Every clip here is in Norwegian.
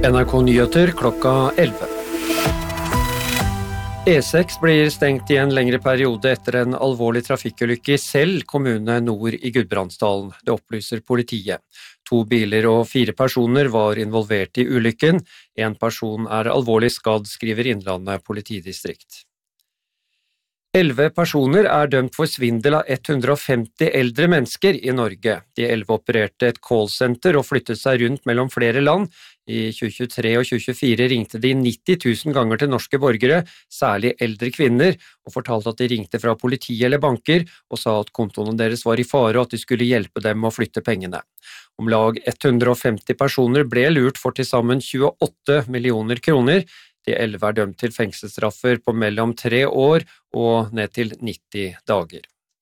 NRK Nyheter klokka 11. E6 blir stengt i en lengre periode etter en alvorlig trafikkulykke i Sel kommune nord i Gudbrandsdalen. Det opplyser politiet. 2 biler og 4 personer var involvert i ulykken. En person er alvorlig skadd, skriver Innlandet politidistrikt. 11 personer er dømt for svindel av 150 eldre mennesker i Norge. De 11 opererte et callsenter og flyttet seg rundt mellom flere land. I 2023 og 2024 ringte de 90 000 ganger til norske borgere, særlig eldre kvinner, og fortalte at de ringte fra politi eller banker og sa at kontoene deres var i fare og at de skulle hjelpe dem å flytte pengene. Om lag 150 personer ble lurt for til sammen 28 millioner kroner. De 11 er dømt til fengselsstraffer på mellom 3 år og ned til 90 dager.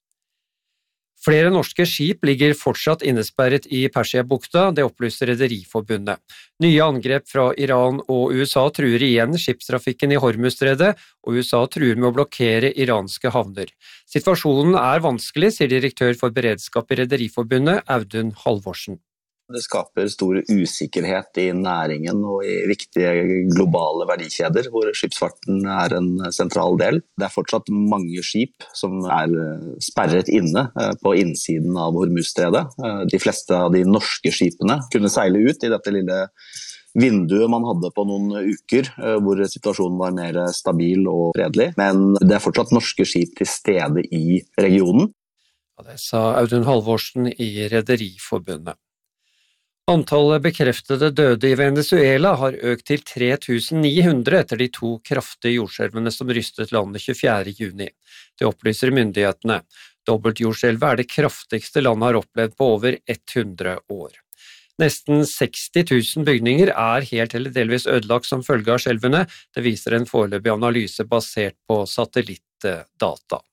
Flere norske skip ligger fortsatt innesperret i Persiabukta, det opplyser Rederiforbundet. Nye angrep fra Iran og USA truer igjen skipstrafikken i Hormuzstredet, og USA truer med å blokkere iranske havner. Situasjonen er vanskelig, sier direktør for beredskap i Rederiforbundet, Audun Halvorsen. Det skaper stor usikkerhet i næringen og i viktige globale verdikjeder, hvor skipsfarten er en sentral del. Det er fortsatt mange skip som er sperret inne på innsiden av Hormuzstredet. De fleste av de norske skipene kunne seile ut i dette lille vinduet man hadde på noen uker, hvor situasjonen var mer stabil og fredelig. Men det er fortsatt norske skip til stede i regionen. Ja, det sa Audun Halvorsen i Rederiforbundet. Antallet bekreftede døde i Venezuela har økt til 3900 etter de 2 kraftige jordskjelvene som rystet landet 24. juni. Det opplyser myndighetene. Dobbeltjordskjelvet er det kraftigste landet har opplevd på over 100 år. Nesten 60 000 bygninger er helt eller delvis ødelagt som følge av skjelvene. Det viser en foreløpig analyse basert på satellittdata.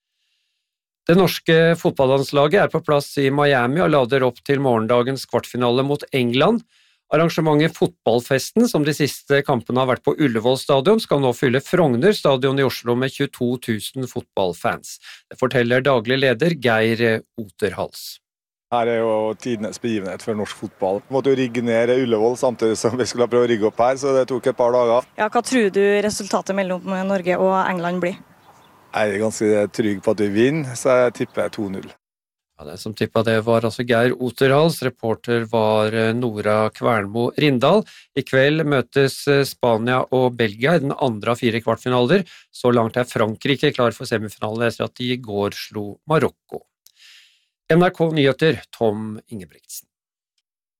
Det norske fotballandslaget er på plass i Miami og lader opp til morgendagens kvartfinale mot England. Arrangementet Fotballfesten, som de siste kampene har vært på Ullevål stadion, skal nå fylle Frogner stadion i Oslo med 22 000 fotballfans. Det forteller daglig leder Geir Oterhals. Her er jo tidenes begivenhet for norsk fotball. Vi måtte jo rigge ned Ullevål samtidig som vi skulle prøve å rigge opp her, så det tok et par dager. Ja, hva tror du resultatet mellom Norge og England blir? Jeg er ganske trygg på at vi vinner, så jeg tipper 2-0. Ja, den som tippet det var altså Geir Oterhals, reporter var Nora Kvernmo Rindal. I kveld møtes Spania og Belgia i den andre av 4 kvartfinaler. Så langt er Frankrike klar for semifinalen etter at de i går slo Marokko. NRK Nyheter, Tom Ingebrigtsen.